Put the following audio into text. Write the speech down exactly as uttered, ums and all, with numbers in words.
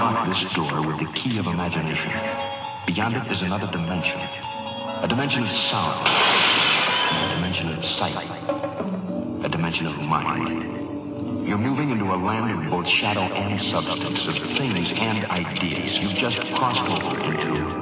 unlock this door with the key of imagination. Beyond it is another dimension. A dimension of sound. A dimension of sight. A dimension of mind. You're moving into a land of both shadow and substance, of things and ideas. You've just crossed over into